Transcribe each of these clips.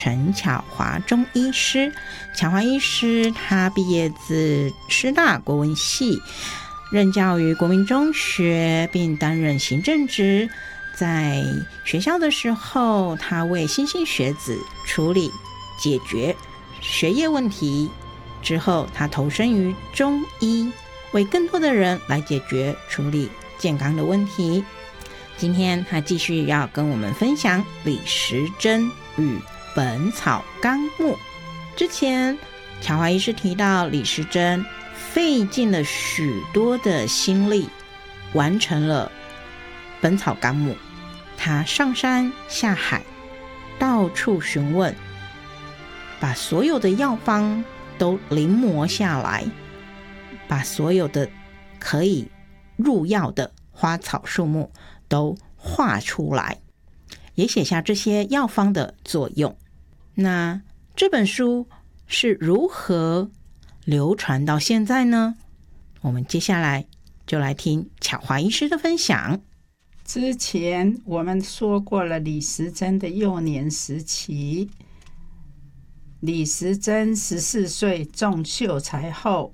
陈巧华中医师。巧华医师他毕业自师大国文系，任教于国民中学，并担任行政职。在学校的时候，他为新兴学子处理解决学业问题，之后他投身于中医，为更多的人来解决处理健康的问题。今天他继续要跟我们分享李时珍与本草纲目。之前巧华医师提到，李时珍费尽了许多的心力完成了本草纲目，他上山下海，到处询问，把所有的药方都临摹下来，把所有的可以入药的花草树木都画出来，也写下这些药方的作用。那这本书是如何流传到现在呢？我们接下来就来听巧华医师的分享。 之前我们说过了李时珍的幼年时期。李时珍14岁中秀才后，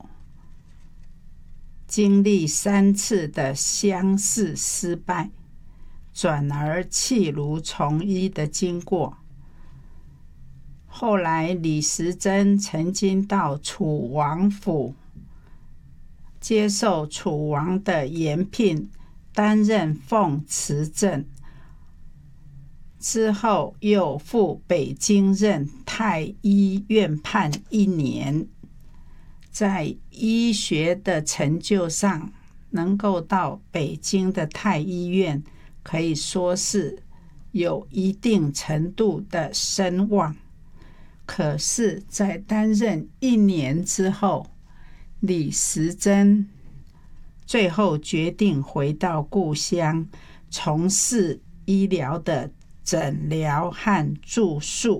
经历3次的乡试失败，转而弃儒从医的经过。后来李时珍曾经到楚王府接受楚王的延聘，担任奉祠正，之后又赴北京任太医院判1年。在医学的成就上，能够到北京的太医院，可以说是有一定程度的声望。可是在担任1年之后，李时珍最后决定回到故乡，从事医疗的诊疗和著述。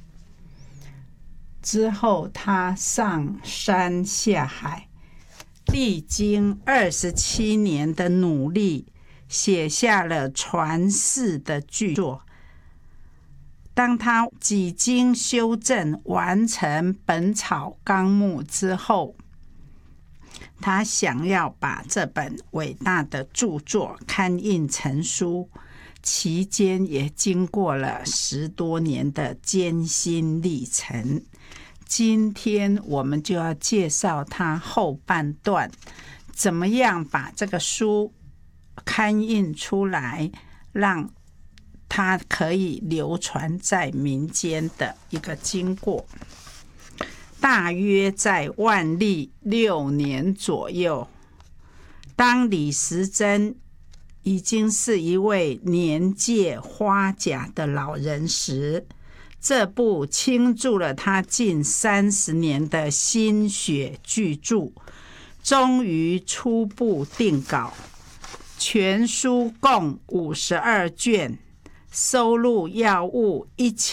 之后他上山下海，历经27年的努力，写下了传世的巨作。当他几经修正完成《本草纲目》之后，他想要把这本伟大的著作刊印成书，期间也经过了10多年的艰辛历程。今天我们就要介绍他后半段，怎么样把这个书刊印出来，让它可以流传在民间的一个经过。大约在万历6年左右，当李时珍已经是一位年届花甲的老人时，这部倾注了他近30年的心血巨著终于初步定稿。全书共52卷，收录药物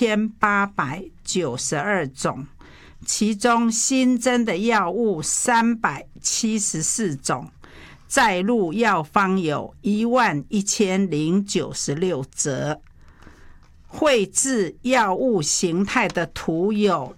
1892种，其中新增的药物374种，载录药方有11096则，绘制药物形态的图有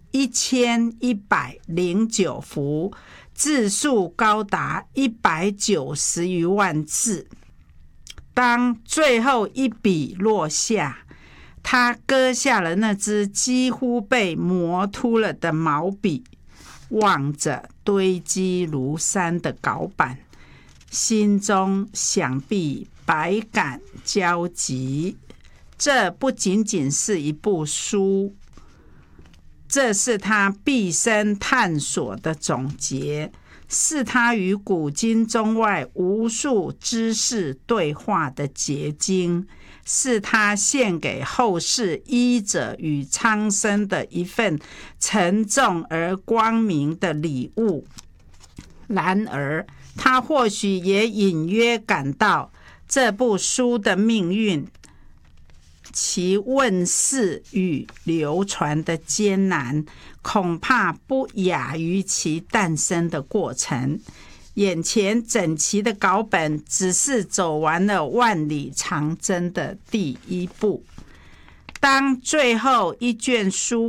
1109幅，字数高达190余万字。当最后一笔落下，他割下了那支几乎被磨秃了的毛笔，望着堆积如山的稿板，心中想必百感交集。这不仅仅是一部书，这是他毕生探索的总结，是他与古今中外无数知识对话的结晶，是他献给后世医者与苍生的一份沉重而光明的礼物。然而，他或许也隐约感到这部书的命运，其问世与流传的艰难，恐怕不亚于其诞生的过程。眼前整齐的稿本只是走完了万里长征的第一步。 当最后一卷书